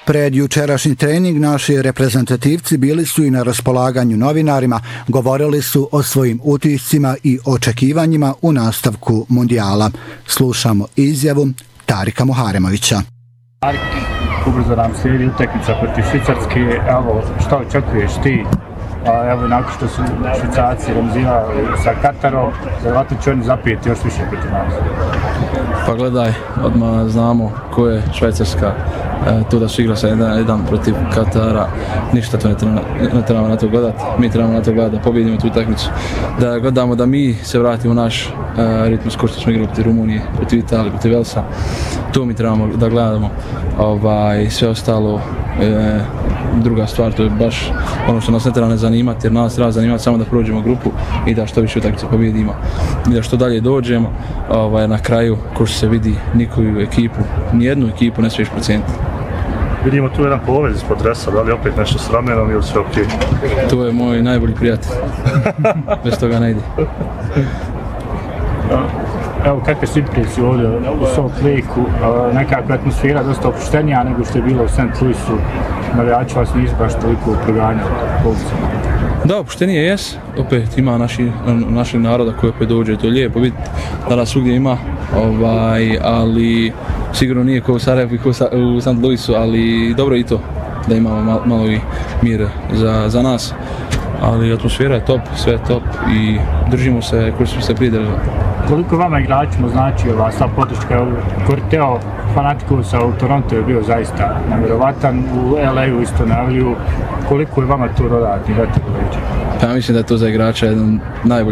Pred jučerašnji trening naši reprezentativci bili su i na raspolaganju novinarima, govorili su o svojim utiscima i očekivanjima u nastavku mundijala. Slušamo izjavu Tarika Muharemovića. Tarik, ubrzo nam slijedi utakmica protiv Švicarske. Evo, šta očekuješ ti? Evo, nakon što su Švicarci remizirali sa Katarom, vjerojatno će oni zapijeti još više protiv nas. Pa gledaj, odmah znamo ko je Švajcarska, tu da su igra sa jedan protiv Katara, ništa to ne trebamo na to gledati, mi trebamo na to gledati da pobjedimo tu utakmicu, da gledamo da mi se vratimo u naš ritmus ko što smo igrali protiv Rumunije, protiv Italije, protiv Velsa, to mi trebamo da gledamo, sve ostalo druga stvar, to je baš ono što nas ne treba ne zanimati, jer nas treba zanimati samo da prođemo grupu i da što više utakmice pobjedimo i da što dalje dođemo, na kraju, ko što se vidi, nikoju ekipu, nijednu ekipu ne smiješ procijeniti. Vidimo tu jedan povez ispod dresa, da li opet nešto s ramenom ili sve okej? To je moj najbolji prijatelj, bez toga ne ide. Evo, kakve su impresije ovdje u Salt Lakeu, nekakva atmosfera dosta opuštenija nego što je bilo u St. Louisu, navijači vas nisu baš toliko proganjali. Da, opuštenije jes, opet ima naših naroda koji opet dođe, to je lijepo vidjeti da nas svugdje ima, ali sigurno nije kao u Sarajevu i kao u St. Louisu, ali dobro i to da imamo malo i mir za nas, ali atmosfera je top, sve je top i držimo se koji smo se prije držali. Koliko vama igračima znači ova sva podrška? Korteo Fanatikusa u Toronto je bio zaista nevjerovatan, u LA-u isto najavljuju. Koliko je vama to dodatni vetar? Pa ja mislim da je to za igrača jedan najbolji